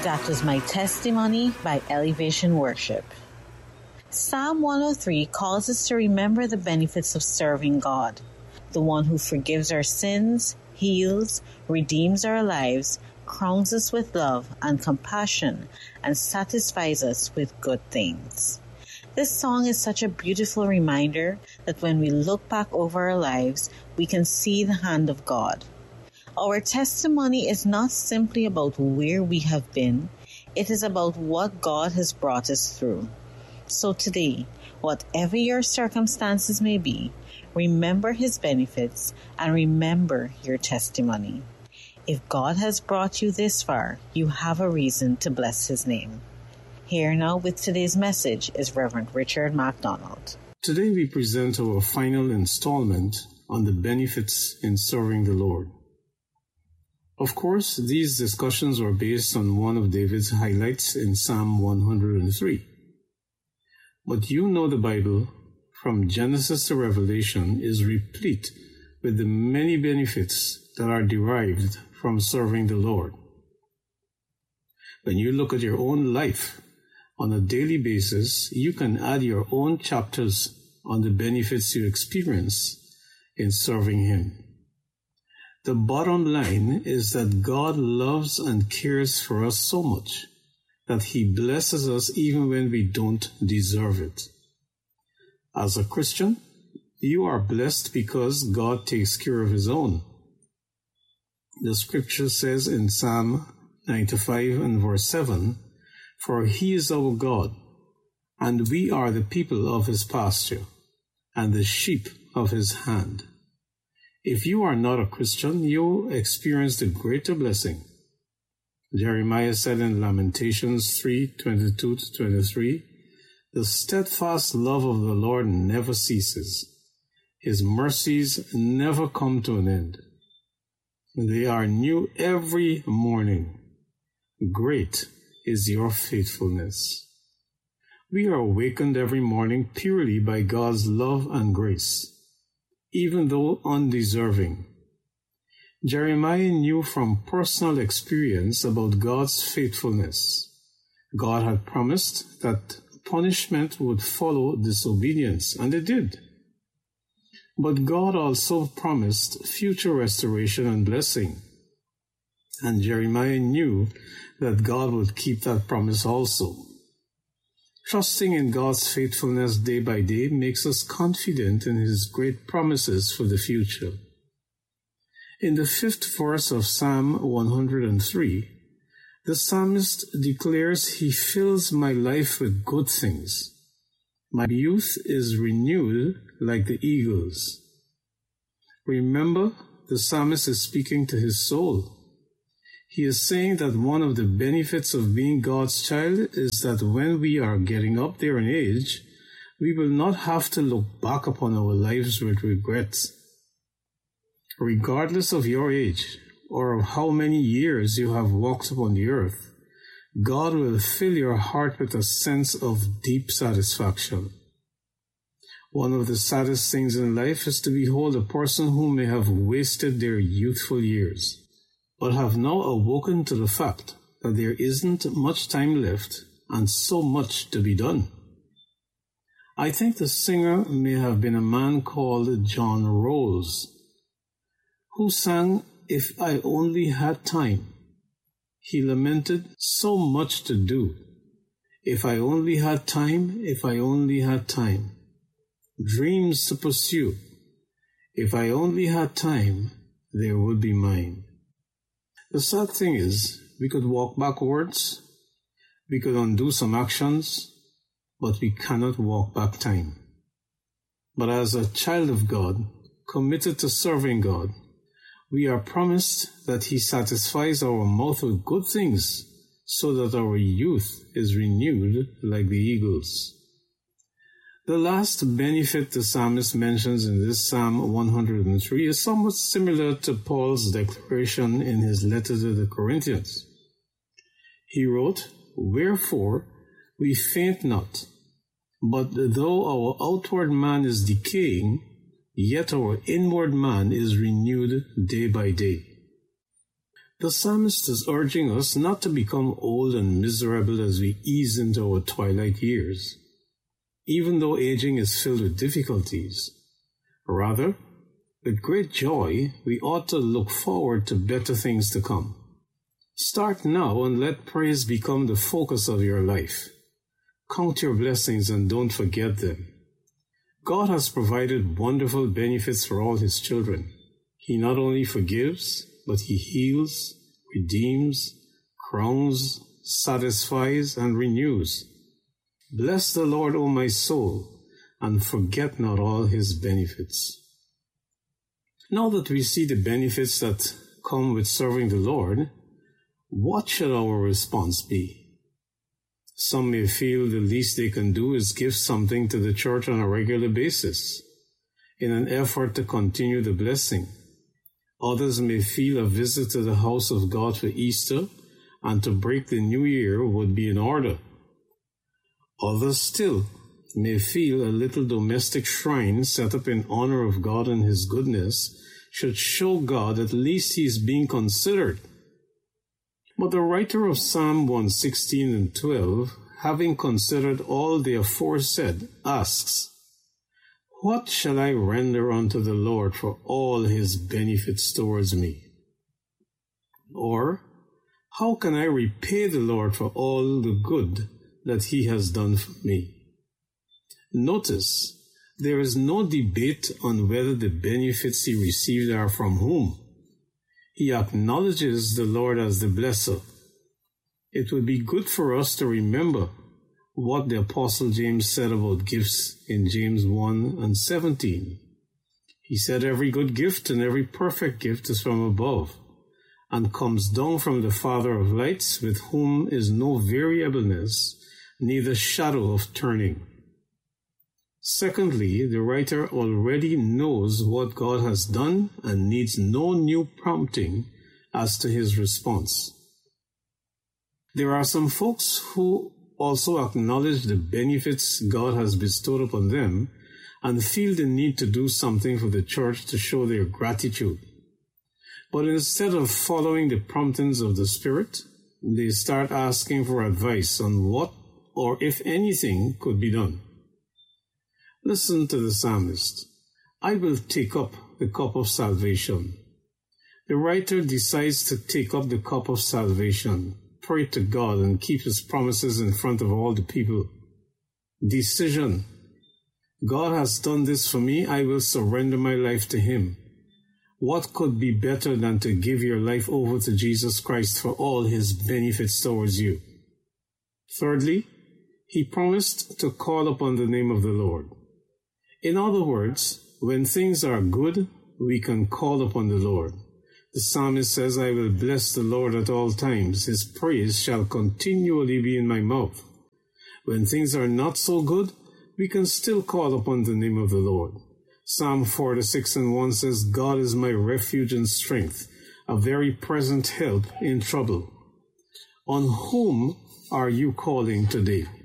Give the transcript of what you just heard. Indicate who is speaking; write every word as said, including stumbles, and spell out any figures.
Speaker 1: That was My Testimony by Elevation Worship. Psalm one oh three calls us to remember the benefits of serving God, the one who forgives our sins, heals, redeems our lives, crowns us with love and compassion, and satisfies us with good things. This song is such a beautiful reminder that when we look back over our lives, we can see the hand of God. Our testimony is not simply about where we have been, it is about what God has brought us through. So today, whatever your circumstances may be, remember His benefits and remember your testimony. If God has brought you this far, you have a reason to bless His name. Here now with today's message is Reverend Richard MacDonald.
Speaker 2: Today we present our final installment on the benefits in serving the Lord. Of course, these discussions were based on one of David's highlights in Psalm one hundred three. But you know the Bible, from Genesis to Revelation, is replete with the many benefits that are derived from serving the Lord. When you look at your own life on a daily basis, you can add your own chapters on the benefits you experience in serving Him. The bottom line is that God loves and cares for us so much that He blesses us even when we don't deserve it. As a Christian, you are blessed because God takes care of His own. The scripture says in Psalm ninety-five and verse seven, "For He is our God, and we are the people of His pasture, and the sheep of His hand." If you are not a Christian, you experience the greater blessing. Jeremiah said in Lamentations three twenty-two to twenty-three, "The steadfast love of the Lord never ceases. His mercies never come to an end. They are new every morning. Great is your faithfulness." We are awakened every morning purely by God's love and grace, even though undeserving. Jeremiah knew from personal experience about God's faithfulness. God had promised that punishment would follow disobedience, and it did. But God also promised future restoration and blessing. And Jeremiah knew that God would keep that promise also. Trusting in God's faithfulness day by day makes us confident in His great promises for the future. In the fifth verse of Psalm one hundred three, the psalmist declares, "He fills my life with good things. My youth is renewed like the eagles." Remember, the psalmist is speaking to his soul. He is saying that one of the benefits of being God's child is that when we are getting up there in age, we will not have to look back upon our lives with regrets. Regardless of your age or of how many years you have walked upon the earth, God will fill your heart with a sense of deep satisfaction. One of the saddest things in life is to behold a person who may have wasted their youthful years, but have now awoken to the fact that there isn't much time left and so much to be done. I think the singer may have been a man called John Rose, who sang, "If I Only Had Time." He lamented, "So much to do. If I only had time, if I only had time. Dreams to pursue. If I only had time, they would be mine." The sad thing is, we could walk backwards, we could undo some actions, but we cannot walk back time. But as a child of God, committed to serving God, we are promised that He satisfies our mouth with good things so that our youth is renewed like the eagles. The last benefit the psalmist mentions in this Psalm one hundred three is somewhat similar to Paul's declaration in his letter to the Corinthians. He wrote, "Wherefore we faint not, but though our outward man is decaying, yet our inward man is renewed day by day." The psalmist is urging us not to become old and miserable as we ease into our twilight years, even though aging is filled with difficulties. Rather, with great joy, we ought to look forward to better things to come. Start now and let praise become the focus of your life. Count your blessings and don't forget them. God has provided wonderful benefits for all His children. He not only forgives, but He heals, redeems, crowns, satisfies, and renews. Bless the Lord, O my soul, and forget not all His benefits. Now that we see the benefits that come with serving the Lord, what should our response be? Some may feel the least they can do is give something to the church on a regular basis, in an effort to continue the blessing. Others may feel a visit to the house of God for Easter and to break the new year would be in order. Others still may feel a little domestic shrine set up in honor of God and His goodness should show God at least He is being considered. But the writer of Psalm one sixteen and twelve, having considered all the aforesaid, asks, "What shall I render unto the Lord for all His benefits towards me? Or, how can I repay the Lord for all the good that He has done for me?" Notice, there is no debate on whether the benefits he received are from whom. He acknowledges the Lord as the blesser. It would be good for us to remember what the Apostle James said about gifts in James one and seventeen. He said, "Every good gift and every perfect gift is from above, and comes down from the Father of lights, with whom is no variableness, neither shadow of turning." Secondly, the writer already knows what God has done and needs no new prompting as to his response. There are some folks who also acknowledge the benefits God has bestowed upon them and feel the need to do something for the church to show their gratitude. But instead of following the promptings of the Spirit, they start asking for advice on what or if anything could be done. Listen to the psalmist. "I will take up the cup of salvation." The writer decides to take up the cup of salvation, pray to God, and keep His promises in front of all the people. Decision. God has done this for me. I will surrender my life to Him. What could be better than to give your life over to Jesus Christ for all His benefits towards you? Thirdly, he promised to call upon the name of the Lord. In other words, when things are good, we can call upon the Lord. The psalmist says, "I will bless the Lord at all times. His praise shall continually be in my mouth." When things are not so good, we can still call upon the name of the Lord. Psalm forty-six and one says, "God is my refuge and strength, a very present help in trouble." On whom are you calling today?